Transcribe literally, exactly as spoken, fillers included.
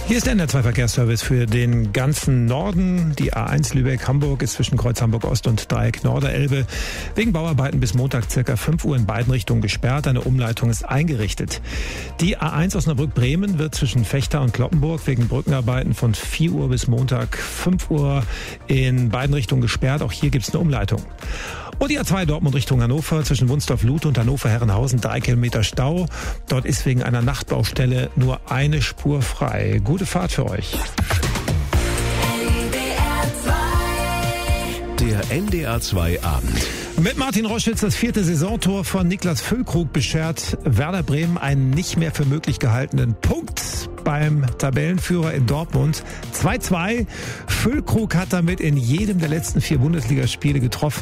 Hier ist der N R zwei Verkehrsservice für den ganzen Norden. Die A eins Lübeck-Hamburg ist zwischen Kreuz Hamburg-Ost und Dreieck Norderelbe wegen Bauarbeiten bis Montag circa fünf Uhr in beiden Richtungen gesperrt. Eine Umleitung ist eingerichtet. Die A eins Osnabrück-Bremen wird zwischen Vechta und Cloppenburg wegen Brückenarbeiten von vier Uhr bis Montag fünf Uhr in beiden Richtungen gesperrt. Auch hier gibt es eine Umleitung. Und die A zwei Dortmund Richtung Hannover zwischen Wunstorf-Luth und Hannover-Herrenhausen drei Kilometer Stau. Dort ist wegen einer Nachtbaustelle nur eine Spur frei. Gute Fahrt für euch. Der N D R zwei Abend. Mit Martin Roschwitz das vierte Saisontor von Niklas Füllkrug beschert Werder Bremen einen nicht mehr für möglich gehaltenen Punkt beim Tabellenführer in Dortmund. zwei zwei. Füllkrug hat damit in jedem der letzten vier Bundesligaspiele getroffen.